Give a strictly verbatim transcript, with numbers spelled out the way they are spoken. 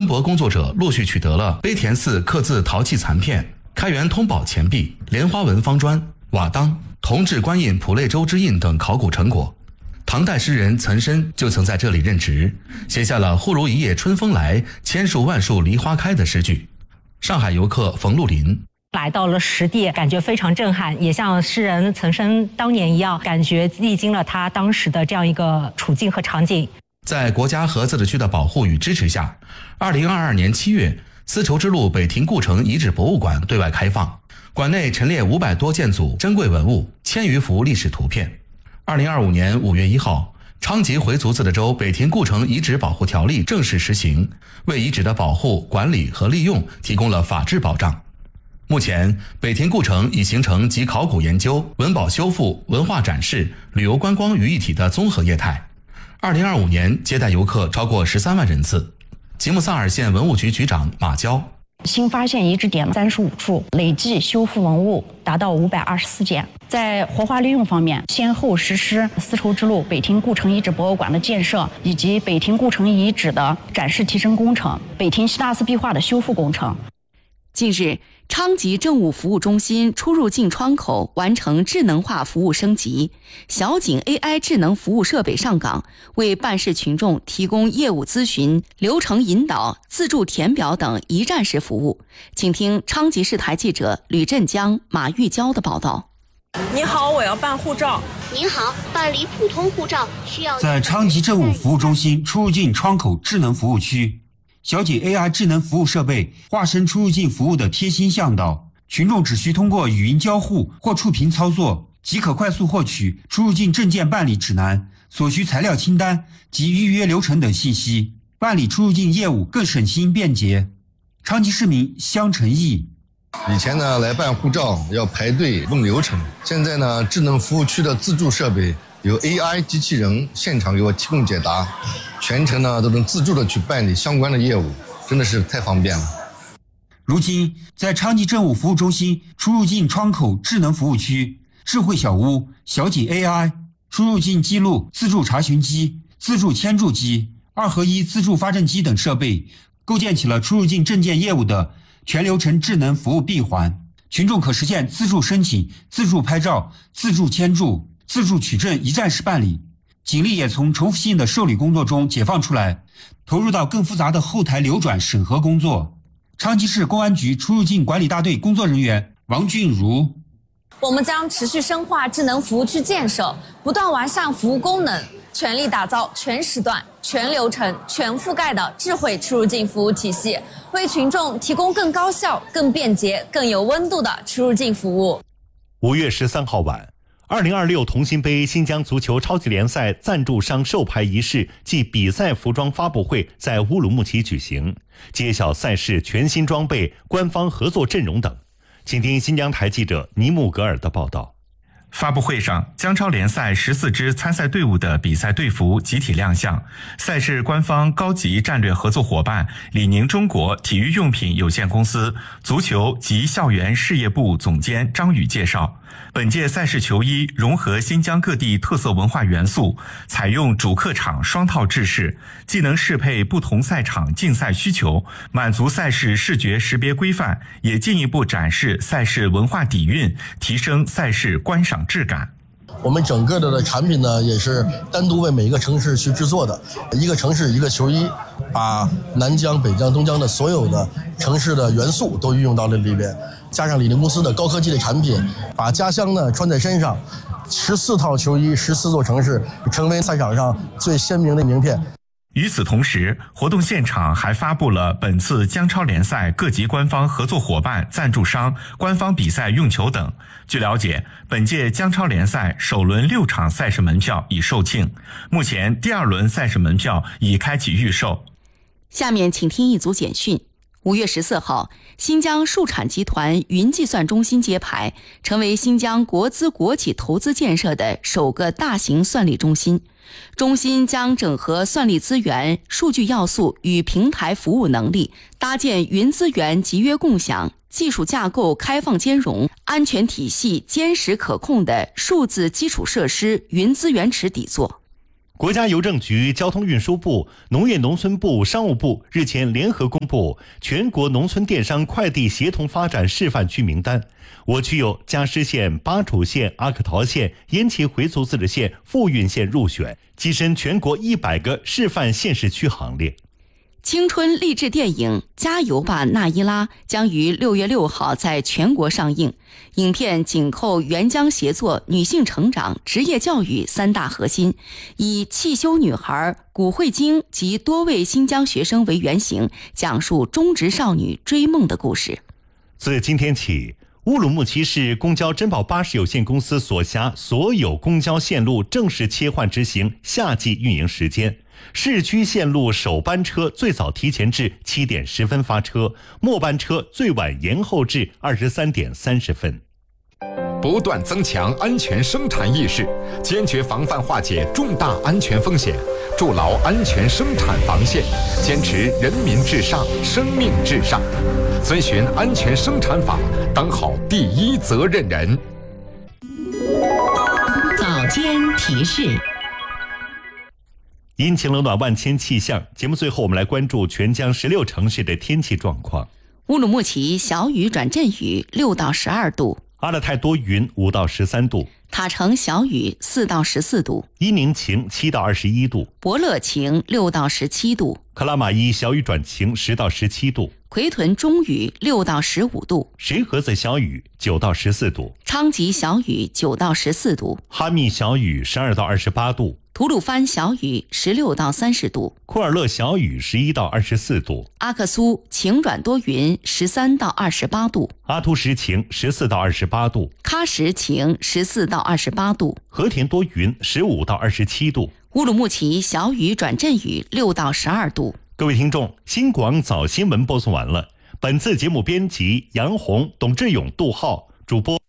博工作者陆续取得了碑田寺刻字陶器残片、开元通宝钱币、莲花纹方砖、瓦当、铜制官印普类州之印等考古成果。唐代诗人岑参就曾在这里任职，写下了“忽如一夜春风来，千树万树梨花开”的诗句。上海游客冯路林来到了实地，感觉非常震撼，也像诗人岑参当年一样，感觉历经了他当时的这样一个处境和场景。 在国家和自治区的保护与支持下，二零二二年七月，丝绸之路北亭故城遗址博物馆对外开放，馆内陈列五百多件组珍贵文物，千余幅历史图片。二零二五年五月一号，昌吉回族自治州北亭故城遗址保护条例正式实行，为遗址的保护、管理和利用提供了法治保障。目前，北亭故城已形成集考古研究、文保修复、文化展示、旅游观光于一体的综合业态。二零二五年接待游客超过十三万人次。吉木萨尔县文物局局长马娇。 新发现遗址点三十五处，累计修复文物达到五百二十四件。在活化利用方面，先后实施丝绸之路北亭故城遗址博物馆的建设，以及北亭故城遗址的展示提升工程、北亭希腊式壁画的修复工程。 近日，昌吉政务服务中心出入境窗口完成智能化服务升级，小景 A I 智能服务设备上岗，为办事群众提供业务咨询、流程引导、自助填表等一站式服务。请听昌吉市台记者吕振江、马玉娇的报道。 你好，我要办护照。 您好，办理普通护照需要在昌吉政务服务中心出入境窗口智能服务区，小景 A I 智能服务设备化身出入境服务的贴心向导，群众只需通过语音交互或触屏操作，即可快速获取出入境证件办理指南、所需材料清单及预约流程等信息，办理出入境业务更省心便捷。昌吉市民香成义。 以前呢，来办护照要排队问流程，现在呢，智能服务区的自助设备有 A I 机器人现场给我提供解答，全程呢都能自助的去办理相关的业务，真的是太方便了。 如今，在昌吉政务服务中心出入境窗口智能服务区，智慧小屋、小景 A I、出入境记录自助查询机、自助签注机、二合一自助发证机等设备，构建起了出入境证件业务的全流程智能服务闭环。群众可实现自助申请、自助拍照、自助签注、自助取证一站式办理，警力也从重复性的受理工作中解放出来，投入到更复杂的后台流转审核工作。昌吉市公安局出入境管理大队工作人员王俊如。 我们将持续深化智能服务区建设，不断完善服务功能，全力打造全时段、全流程、全覆盖的智慧出入境服务体系，为群众提供更高效、更便捷、更有温度的出入境服务。 五月十三号晚，二零二六同心杯新疆足球超级联赛赞助商授牌仪式暨比赛服装发布会在乌鲁木齐举行，揭晓赛事全新装备、官方合作阵容等。请听新疆台记者尼木格尔的报道。 发布会上，疆超联赛十四支参赛队伍的比赛队服集体亮相。赛事官方高级战略合作伙伴李宁中国体育用品有限公司足球及校园事业部总监张宇介绍，本届赛事球衣融合新疆各地特色文化元素，采用主客场双套制式，既能适配不同赛场竞赛需求，满足赛事视觉识别规范，也进一步展示赛事文化底蕴，提升赛事观赏质感。 我们整个的产品呢，也是单独为每一个城市去制作的，一个城市一个球衣，把南疆、北疆、东疆的所有的城市的元素都运用到了里边，加上李宁公司的高科技的产品，把家乡呢穿在身上，十四套球衣，十四座城市，成为赛场上最鲜明的名片。 与此同时，活动现场还发布了本次疆超联赛各级官方合作伙伴、赞助商、官方比赛用球等。据了解，本届疆超联赛首轮六场赛事门票已售罄，目前第二轮赛事门票已开启预售。 下面请听一组简讯。五月十四号，新疆数产集团云计算中心揭牌，成为新疆国资国企投资建设的首个大型算力中心。中心将整合算力资源、数据要素与平台服务能力，搭建云资源集约共享、技术架构开放兼容、安全体系坚实可控的数字基础设施云资源池底座。 国家邮政局、交通运输部、农业农村部、商务部日前联合公布全国农村电商快递协同发展示范区名单，我区有嘉施县、巴楚县、阿克陶县、烟齐回族自治县、富蕴县入选，跻身全国一百个示范县市区行列。 青春励志电影《加油吧，纳伊拉》将于六月六号在全国上映。影片紧扣援疆协作、女性成长、职业教育三大核心，以汽修女孩古慧晶及多位新疆学生为原型，讲述中职少女追梦的故事。 自今天起，乌鲁木齐市公交珍宝巴士有限公司所辖所有公交线路正式切换执行夏季运营时间。市区线路首班车最早提前至七点十分发车，末班车最晚延后至二十三点三十分。 不断增强安全生产意识，坚决防范化解重大安全风险，筑牢安全生产防线，坚持人民至上、生命至上，遵循安全生产法，当好第一责任人。 早间提示。 阴晴冷暖万千气象，节目最后我们来关注全江十六城市的天气状况。 乌鲁木齐小雨转阵雨，六到十二度； 阿勒泰多云，五到十三度； 塔城小雨，四到十四度； 伊宁晴，七到二十一度； 博乐晴，六到十七度； 克拉玛依小雨转晴，十到十七度； 奎屯中雨，六到十五度； 石河子小雨，九到十四度； 昌吉小雨，九到十四度； 哈密小雨，十二到二十八度； 吐鲁番小雨，十六到三十度； 库尔勒小雨，十一到二十四度； 阿克苏晴转多云，十三到二十八度； 阿图什晴，十四到二十八度； 喀什晴，十四到二十八度； 和田多云，十五到二十七度； 乌鲁木齐小雨转阵雨，六到十二度。 各位听众，新广早新闻播送完了。本次节目编辑杨红、董志勇、杜浩，主播。